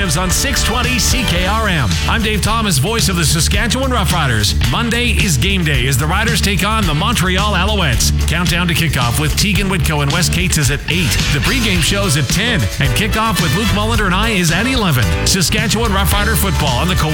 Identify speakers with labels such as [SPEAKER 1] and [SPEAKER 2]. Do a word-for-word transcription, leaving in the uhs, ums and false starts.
[SPEAKER 1] Alternatives on six twenty C K R M. I'm Dave Thomas, voice of the Saskatchewan Roughriders. Monday is game day as the Riders take on the Montreal Alouettes. Countdown to kickoff with Tegan Whitco and Wes Cates is at eight. The pregame show is at ten, and kickoff with Luke Mullender and I is at eleven. Saskatchewan Roughrider football on the